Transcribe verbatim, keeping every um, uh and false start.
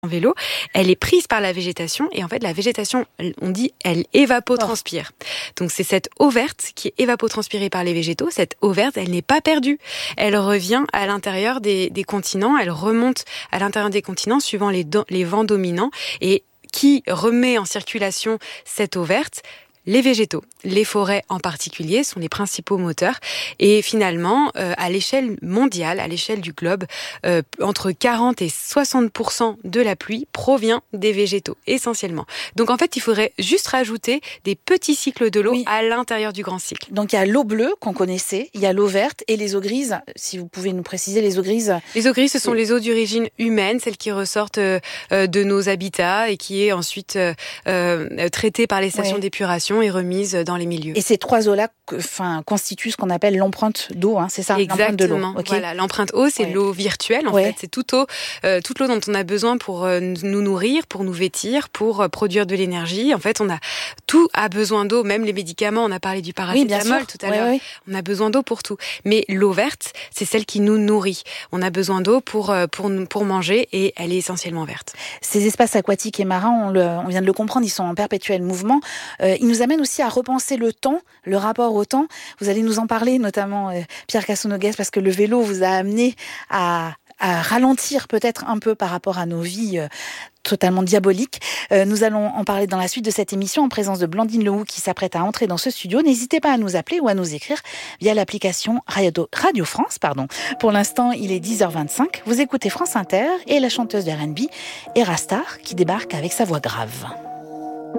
en vélo, elle est prise par la végétation et en fait la végétation, on dit, elle évapotranspire. Oh. Donc c'est cette eau verte qui est évapotranspirée par les végétaux. Cette eau verte, elle n'est pas perdue. Elle revient à l'intérieur des, des continents, elle remonte à l'intérieur des continents suivant les, do, les vents dominants et qui remet en circulation cette eau verte? Les végétaux, les forêts en particulier, sont les principaux moteurs. Et finalement, euh, à l'échelle mondiale, à l'échelle du globe, euh, entre quarante et soixante pour cent de la pluie provient des végétaux, essentiellement. Donc en fait, il faudrait juste rajouter des petits cycles de l'eau oui. à l'intérieur du grand cycle. Donc il y a l'eau bleue qu'on connaissait, il y a l'eau verte et les eaux grises. Si vous pouvez nous préciser les eaux grises. Les eaux grises, ce sont les eaux d'origine humaine, celles qui ressortent euh, de nos habitats et qui est ensuite euh, euh, traitée par les stations ouais. d'épuration et remise dans les milieux. Et ces trois eaux-là enfin, constituent ce qu'on appelle l'empreinte d'eau, hein, c'est ça? Exactement. L'empreinte de l'eau. Okay. Voilà, l'empreinte eau, c'est ouais. l'eau virtuelle, en ouais. fait. C'est toute eau, euh, toute l'eau dont on a besoin pour euh, nous nourrir, pour nous vêtir, pour euh, produire de l'énergie. En fait, on a tout a besoin d'eau, même les médicaments. On a parlé du paracétamol oui, tout à ouais, l'heure. Ouais. On a besoin d'eau pour tout. Mais l'eau verte, c'est celle qui nous nourrit. On a besoin d'eau pour euh, pour pour manger et elle est essentiellement verte. Ces espaces aquatiques et marins, on, le, on vient de le comprendre, ils sont en perpétuel mouvement. Euh, ils nous amènent aussi à repenser le temps, le rapport au temps. Vous allez nous en parler, notamment euh, Pierre Cassonogues, parce que le vélo vous a amené à, à ralentir peut-être un peu par rapport à nos vies euh, totalement diaboliques. Euh, nous allons en parler dans la suite de cette émission en présence de Blandine Lehoux qui s'apprête à entrer dans ce studio. N'hésitez pas à nous appeler ou à nous écrire via l'application Radio, Radio France. Pardon. Pour l'instant, il est dix heures vingt-cinq. Vous écoutez France Inter et la chanteuse de R and B, Era Star, qui débarque avec sa voix grave.